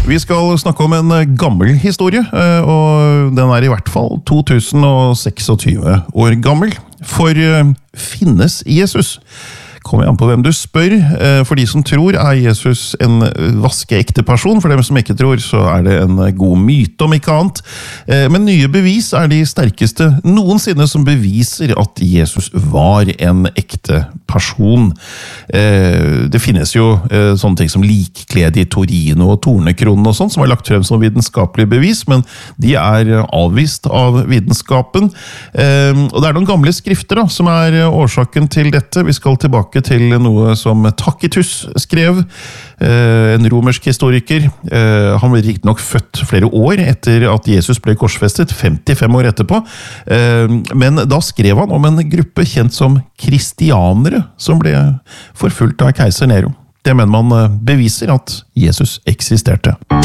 Vi skal snakke om en gammel historie, og den I hvert fall 2026 år gammel. For finnes Jesus? Kommer an på hvem du spør. For de som tror Jesus en vaskeekte person. For dem som ikke tror, så det en god myte om ikke annet. Men nye bevis de sterkeste noensinne som beviser at Jesus var en ekte person. Det finnes jo sånne ting som likklede I Torino og tornekronen og sånt, som lagt frem som vitenskapelig bevis, men de avvist av vitenskapen. Og det noen gamle skrifter da, som årsaken til dette. Vi skal tilbake til noe som Tacitus skrev, en romersk historiker. Han ble riktig nok født flere år etter at Jesus ble korsfestet, 55 år etterpå. Men da skrev han om en gruppe kjent som kristianere, som ble forfulgt av keiser Nero. Det mener man beviser at Jesus eksisterte.